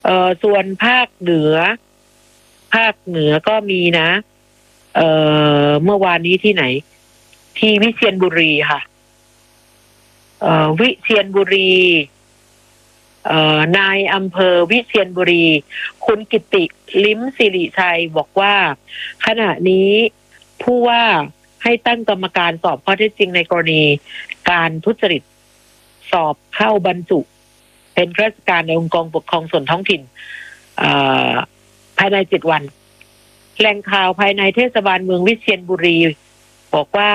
ส่วนภาคเหนือก็มีนะเมื่อวานนี้ที่ไหนที่วิเชียรบุรีค่ะวิเชียรบุรีนายอำเภอวิเชียรบุรีคุณกิติลิ้มสิริชัยบอกว่าขณะนี้ผู้ว่าให้ตั้งกรรมการสอบข้อเท็จจริงในกรณีการทุจริตสอบเข้าบรรจุเป็นข้าราชการในองค์กรปกครองส่วนท้องถิ่นภายใน7 วันแหล่งข่าวภายในเทศบาลเมืองวิเชียรบุรีบอกว่า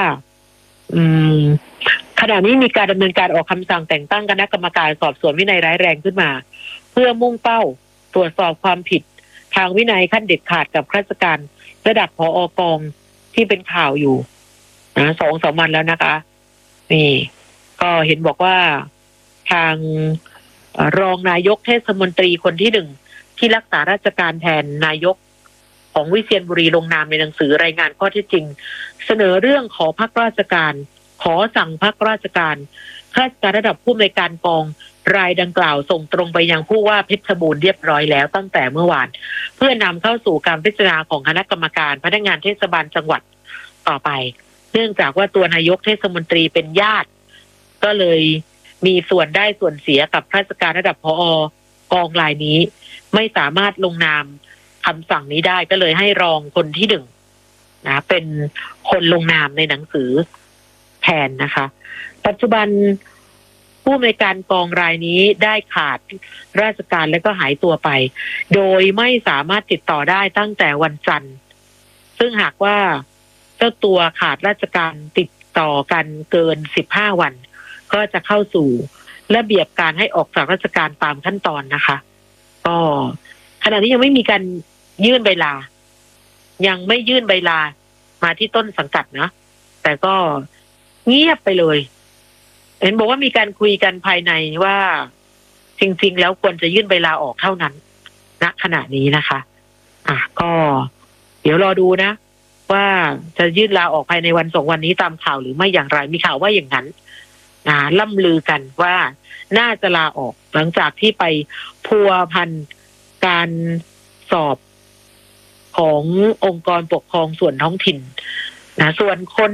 ขณะนี้มีการดำเนินการออกคำสั่งแต่งตั้งคณะกรรมการสอบสวนวินัยร้ายแรงขึ้นมาเพื่อมุ่งเป้าตรวจสอบความผิดทางวินัยขั้นเด็ดขาดกับข้าราชการระดับผอ.กองที่เป็นข่าวอยู่นะ2-3 วันแล้วนะคะนี่ก็เห็นบอกว่าทางรองนายกเทศมนตรีคนที่1ที่รักษาราชการแทนนายกของวิเชียรบุรีลงนามในหนังสือรายงานข้อเท็จจริงเสนอเรื่องขอพักราชการขอสั่งพักราชการข้าราชการระดับผู้อำนวยการกองรายดังกล่าวส่งตรงไปยังผู้ว่าเพชรบูรณ์เรียบร้อยแล้วตั้งแต่เมื่อวานเพื่อนำเข้าสู่การพิจารณาของคณะกรรมการพนักงานเทศบาลจังหวัดต่อไปเนื่องจากว่าตัวนายกเทศมนตรีเป็นญาติก็เลยมีส่วนได้ส่วนเสียกับข้าราชการระดับผอ.กองรายนี้ไม่สามารถลงนามคำสั่งนี้ได้ก็เลยให้รองคนที่1นะเป็นคนลงนามในหนังสือแทนนะคะปัจจุบันผู้อำนวยการกองรายนี้ได้ขาดราชการและก็หายตัวไปโดยไม่สามารถติดต่อได้ตั้งแต่วันจันทร์ซึ่งหากว่าเจ้าตัวขาดราชการติดต่อกันเกิน15 วันก็จะเข้าสู่ระเบียบการให้ออกจากราชการตามขั้นตอนนะคะก็ขณะนี้ยังไม่มีการยื่นใบลายังไม่ยื่นใบลามาที่ต้นสังกัดนะแต่ก็เงียบไปเลยเห็นบอกว่ามีการคุยกันภายในว่าจริงๆแล้วควรจะยื่นใบลาออกเท่านั้นณขณะนี้นะคะก็เดี๋ยวรอดูนะว่าจะยื่นลาออกภายในวัน2 วันนี้ตามข่าวหรือไม่อย่างไรมีข่าวว่าอย่างนั้นล่ำลือกันว่าน่าจะลาออกหลังจากที่ไปพัวพันการสอบขององค์กรปกครองส่วนท้องถิ่นนะส่วนคน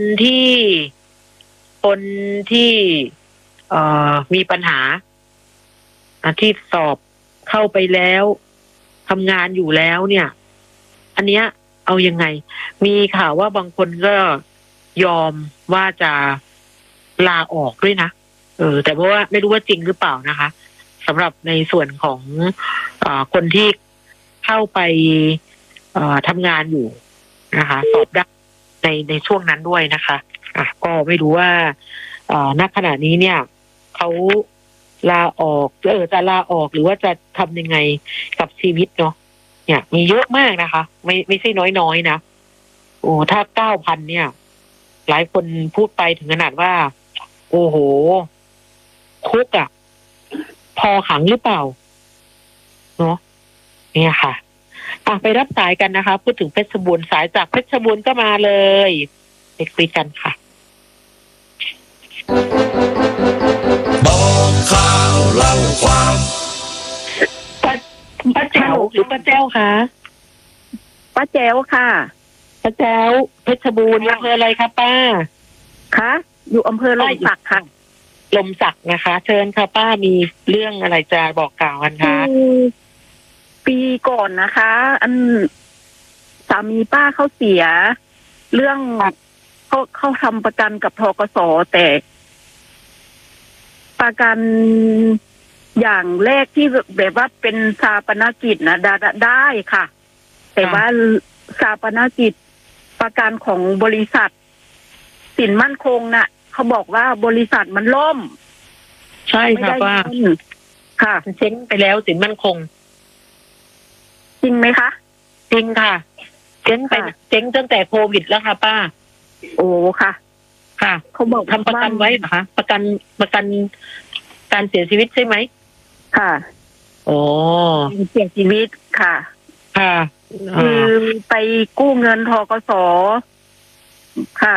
ที่มีปัญหาที่สอบเข้าไปแล้วทำงานอยู่แล้วเนี่ยอันเนี้ยเอายังไงมีข่าวว่าบางคนก็ยอมว่าจะลาออกด้วยนะแต่เพราะว่าไม่รู้ว่าจริงหรือเปล่านะคะสำหรับในส่วนของคนที่เข้าไปทำงานอยู่นะคะสอบได้ในช่วงนั้นด้วยนะคะก็ไม่รู้ว่าณขณะนี้เนี่ยเขาลาออกจะลาออกหรือว่าจะทำยังไงกับชีวิตเนาะเนี่ยมีเยอะมากนะคะไม่ใช่น้อยๆนะโอ้ถ้า 9,000 เนี่ยหลายคนพูดไปถึงขนาดว่าโอ้โหคุกพอขังหรือเปล่าเนาะเนี่ยค่ะไปรับสายกันนะคะพูดถึงเพชรบูรณ์สายจากเพชรบูรณ์ก็มาเลยไปคุยกันค่ะบอกข่าวเล่าความป้าแจ๋วหรือป้าแจ้วคะป้าแจ๋วค่ะป้าแจ๋วเพชรบูรณ์อำเภออะไรคะป้าคะอยู่อำเภอลมศักดิ์ค่ะลมศักดิ์นะคะเชิญค่ะป้ามีเรื่องอะไรจะบอกกล่าวกันคะปีก่อนนะคะอันสามีป้าเขาเสียเรื่องเขาทำประกันกับธกส.แต่ประกันอย่างแรกที่แบบว่าเป็นชาปนกิจนะได้ค่ะแต่ว่าชาปนกิจประกันของบริษัทสินมั่นคงน่ะเขาบอกว่าบริษัทมันล่มใช่ค่ะป้าค่ะเจ๊งไปแล้วสินมั่นคงจริงไหมคะจริงค่ะเจ๊งตั้งแต่โควิดแล้วค่ะป้าโอ้ค่ะค่ะเขาบอกทำประกันไว้เหรอคะประกันการเสียชีวิตใช่ไหมค่ะโอ้เสียชีวิตค่ะค่ะคือไปกู้เงินธกส.ค่ะ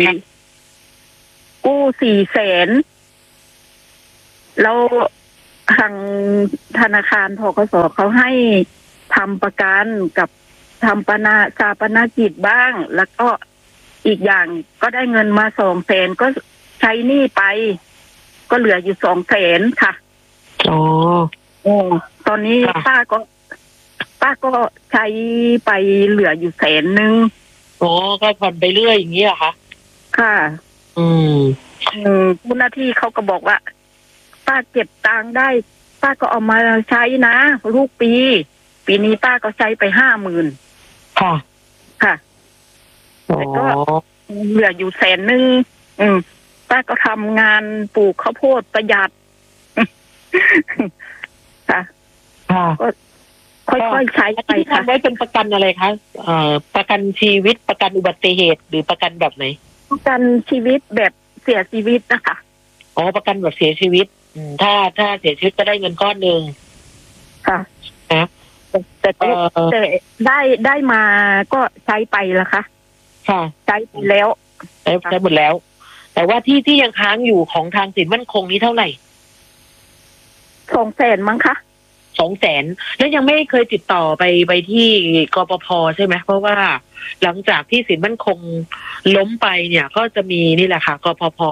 กู้400,000แล้วทางธนาคารธกสเขาให้ทำประกันกับทำชาปนกิจบ้าง แล้วก็อีกอย่างก็ได้เงินมา200,000ก็ใช้หนี้ไป ก็เหลืออยู่200,000ค่ะอ๋อโอ้ตอนนี้ค่ะป้าก็ใช้ไปเหลืออยู่100,000 อ๋อก็ผ่อนไปเรื่อยอย่างนี้เหรอคะค่ะอืมผู้หน้าที่เขาก็บอกว่า ป้าเก็บตังค์ได้ ป้าก็เอามาใช้นะลูกปีนี้ป้าก็ใช้ไป50,000 ค่ะค่ะอ๋อแต่ก็เหลืออยู่100,000ป้าก็ทำงานปลูกข้าวโพดประหยัด ค่ะค่ะก็ค่อยๆใช้ไปที่ค่ะทำไว้เป็นประกันอะไรคะประกันชีวิตประกันอุบัติเหตุหรือประกันแบบไหนประกันชีวิตแบบเสียชีวิตนะคะอ๋อประกันแบบเสียชีวิตถ้าเสียชีวิตก็ได้เงินก้อนหนึ่งค่ะนะแต่ได้มาก็ใช้ไปละค่ะค่ะใช้ไปแล้วใช้หมดแล้ว แต่ว่าที่ยังค้างอยู่ของทางสินมั่นคงนี้เท่าไหร่ 200,000มั้งคะ 200,000แล้วยังไม่เคยติดต่อไปที่กปภใช่ไหมเพราะว่าหลังจากที่สินมั่นคงล้มไปเนี่ยก็จะมีนี่แหละค่ะกปภ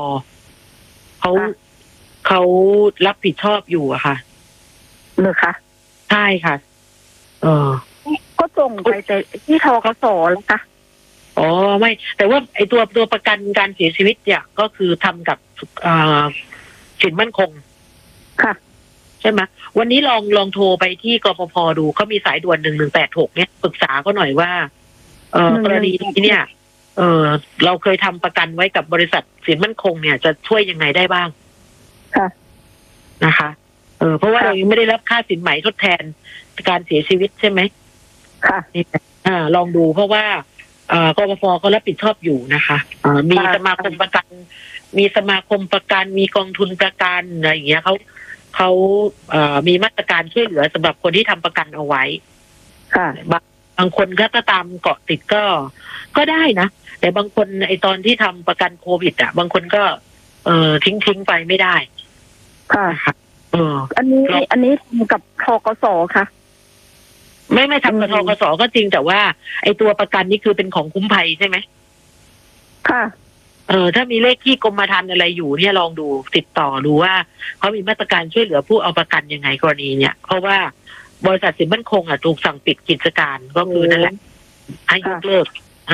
เขารับผิดชอบอยู่อะค่ะเหรอคะใช่ค่ะก็ส่งไปแต่ที่ธกสแล้วค่ะอ๋อไม่ แต่ว่าไอตัวประกันการเสียชีวิตเนี่ยก็คือทำกับสินมั่นคงค่ะใช่ไหมวันนี้ลองโทรไปที่กปภดูเขามีสายด่วน1186เนี่ยปรึกษาเขาหน่อยว่ากรณีนี้เนี่ยเราเคยทำประกันไว้กับบริษัทสินมั่นคงเนี่ยจะช่วยยังไงได้บ้างค่ะนะคะ เพราะว่าเรายังไม่ได้รับค่าสินไหมทดแทนการเสียชีวิตใช่ไหมค่ะนี่ลองดูเพราะว่ากปภเขารับผิดชอบอยู่นะคะมีสมาคมประกัน มีสมาคมประกันมีกองทุนประกันอะไรอย่างเงี้ยเขามีมาตรการช่วยเหลือสำหรับคนที่ทำประกันเอาไว้ค่ะบางคนก็ตามเกาะติดก็ได้นะแต่บางคนไอตอนที่ทำประกันโควิดอ่ะบางคนก็ทิ้งไปไม่ได้ค่ะนะคะอันนี้ทำกับธกสค่ะไม่ทำกับธกสก็จริงแต่ว่าไอตัวประกันนี่คือเป็นของคุ้มภัยใช่ไหมค่ะถ้ามีเลขที่กรมธรรม์อะไรอยู่เนี่ยลองดูติดต่อดูว่าเขามีมาตรการช่วยเหลือผู้เอาประกันยังไงกรณีเนี่ยเพราะว่าบริษัทสินมั่นคงถูกสั่งปิดกิจการก็คือนั่นแหละให้ยกเลิก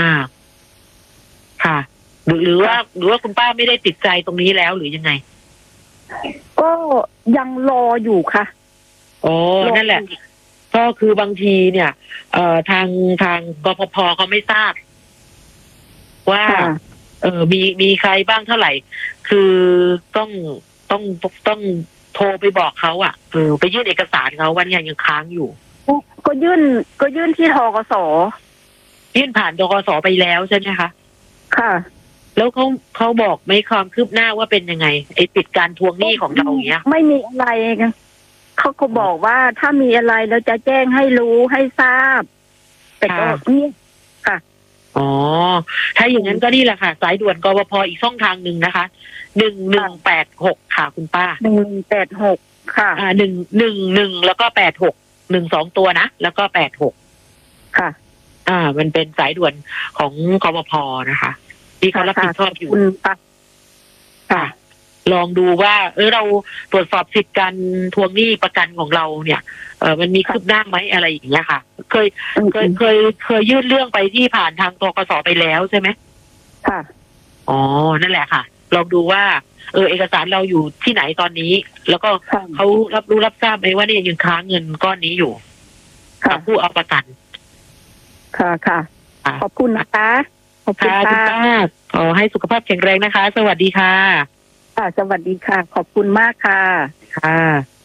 ค่ะหรือว่าคุณป้าไม่ได้ติดใจตรงนี้แล้วหรือยังไงก็ยังรออยู่ค่ะอ๋อนั่นแหละก็คือบางทีเนี่ยทางกปภเขาไม่ทราบว่ามีใครบ้างเท่าไหร่คือต้องโทรไปบอกเขาไปยื่นเอกสารเขาว่าเนี่ยยังค้างอยู่ก็ยื่นที่ธกสยื่นผ่านธกสไปแล้วใช่ไหมคะค่ะแล้วเขาบอกไหมความคืบหน้าว่าเป็นยังไงไอ้ปิดการทวงหนี้ของเราอย่างเงี้ยไม่มีอะไรเขาก็บอกว่าถ้ามีอะไรเราจะแจ้งให้รู้ให้ทราบแต่ก็นี่ค่ะอ๋อถ้าอย่างนั้นก็นี่แหละค่ะสายด่วนกปภอีกช่องทางหนึ่งนะคะ1186ค่ะคุณป้า 1186ค่ะ 111แล้วก็86 12ตัวนะแล้วก็86 ค่ะมันเป็นสายด่วนของกปภนะคะที่เขารับผิดชอบอยู่ค่ะลองดูว่าเราตรวจสอบสิทธิการทวงหนี้ประกันของเราเนี่ยมันมีคืบหน้าไหมอะไรอย่างเงี้ยค่ะเคยยื่นเรื่องไปที่ผ่านทางธกสไปแล้วใช่ไหมค่ะอ๋อนั่นแหละค่ะลองดูว่าเอกสารเราอยู่ที่ไหนตอนนี้แล้วก็เขารับทราบไหมว่าเนี่ยยังค้างเงินก้อนนี้อยู่กับผู้เอาประกันค่ะขอบคุณนะคะขอบคุณค่ะขอให้สุขภาพแข็งแรงนะคะสวัสดีค่ะสวัสดีค่ะขอบคุณมากค่ะค่ะ